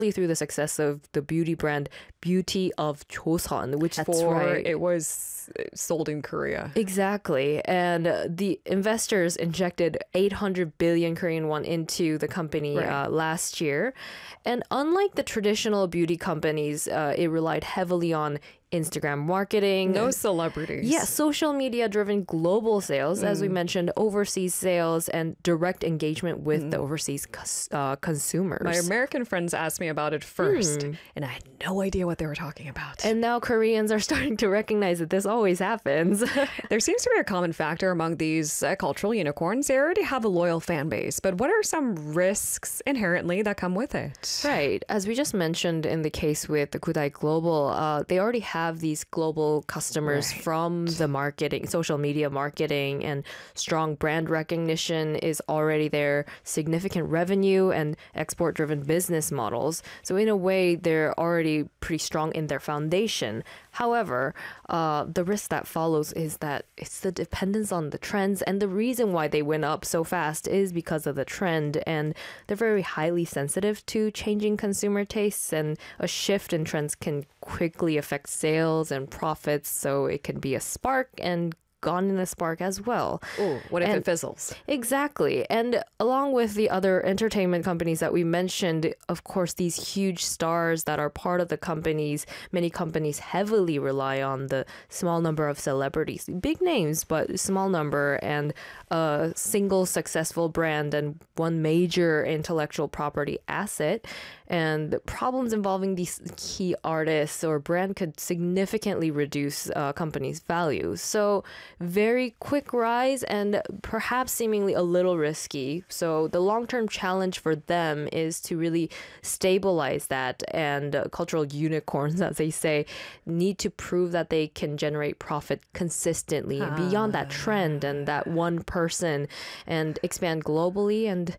through the success of the beauty brand Beauty of Joseon, which it was sold in Korea. Exactly. And the investors injected 800 billion Korean won into the company last year. And unlike the traditional beauty companies, it relied heavily on Instagram marketing. No celebrities. Yeah, social media driven global sales, as we mentioned, overseas sales, and direct engagement with the overseas consumers. My American friends asked me about it first, and I had no idea what they were talking about. And now Koreans are starting to recognize that this always happens. There seems to be a common factor among these cultural unicorns. They already have a loyal fan base, but what are some risks inherently that come with it? Right. As we just mentioned in the case with the Kudai Global, they already have these global customers from the marketing, social media marketing, and strong brand recognition is already there, significant revenue and export-driven business models. So in a way, they're already pretty strong in their foundation. However, the risk that follows is that it's the dependence on the trends, and the reason why they went up so fast is because of the trend, and they're very highly sensitive to changing consumer tastes, and a shift in trends can quickly affect sales and profits, so it can be a spark and gone in the spark as well. Ooh, what if it fizzles? Exactly. And along with the other entertainment companies that we mentioned, of course, these huge stars that are part of the companies, many companies heavily rely on the small number of celebrities, big names, but small number, and a single successful brand and one major intellectual property asset. And the problems involving these key artists or brand could significantly reduce companies' value. So very quick rise and perhaps seemingly a little risky. So the long-term challenge for them is to really stabilize that. And cultural unicorns, as they say, need to prove that they can generate profit consistently beyond that trend and that one person, and expand globally and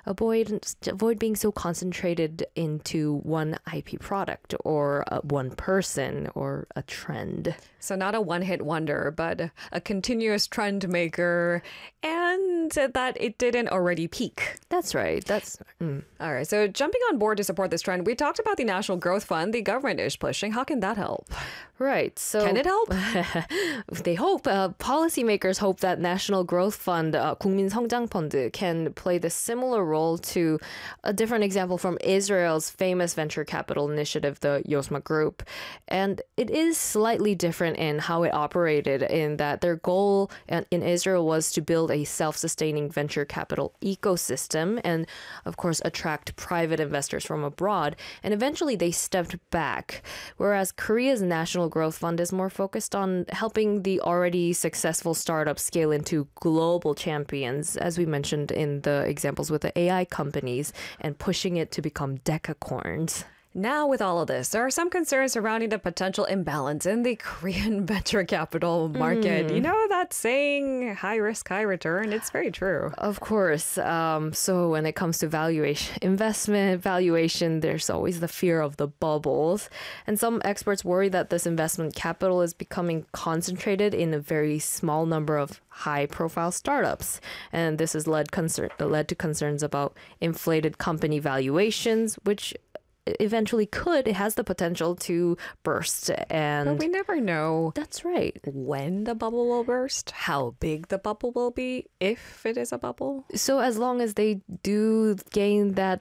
avoid being so concentrated into one IP product or one person or a trend. So not a one-hit wonder, but a continuous trend maker, and that it didn't already peak. That's right. All right. So jumping on board to support this trend, we talked about the National Growth Fund the government is pushing. How can that help? Right. So can it help? They hope. Policymakers hope that National Growth Fund, 국민성장펀드, can play the similar role to a different example from Israel's famous venture capital initiative, the Yosma Group. And it is slightly different in how it operated, in that their goal in Israel was to build a self-sustaining venture capital ecosystem and, of course, attract private investors from abroad. And eventually they stepped back, whereas Korea's National Growth Fund is more focused on helping the already successful startups scale into global champions, as we mentioned in the examples with the AI companies, and pushing it to become decacorns. Now, with all of this, there are some concerns surrounding the potential imbalance in the Korean venture capital market. You know that saying, high risk, high return? It's very true. Of course. So when it comes to investment valuation, there's always the fear of the bubbles. And some experts worry that this investment capital is becoming concentrated in a very small number of high-profile startups. And this has led to concerns about inflated company valuations, which eventually it has the potential to burst. But we never know. That's right. When the bubble will burst, how big the bubble will be, if it is a bubble. So as long as they do gain that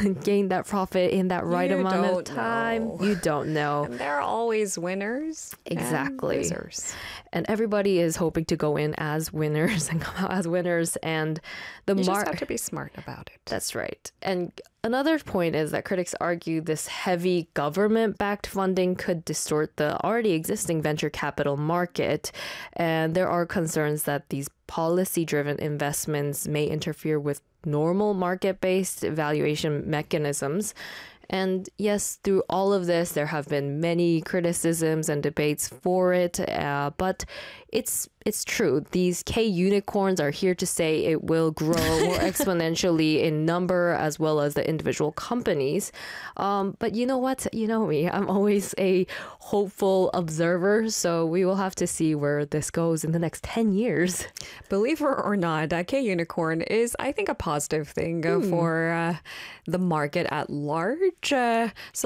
profit in that right amount of time, you don't know. And there are always winners. Exactly. And losers. And everybody is hoping to go in as winners and come out as winners. And you just have to be smart about it. That's right. And another point is that critics argue this heavy government-backed funding could distort the already existing venture capital market. And there are concerns that these policy-driven investments may interfere with normal market-based valuation mechanisms. And yes, through all of this, there have been many criticisms and debates for it, but it's true. These K unicorns are here to say it will grow more exponentially in number as well as the individual companies. But you know what? You know me. I'm always a hopeful observer. So we will have to see where this goes in the next 10 years. Believe it or not, K unicorn is, I think, a positive thing for the market at large. So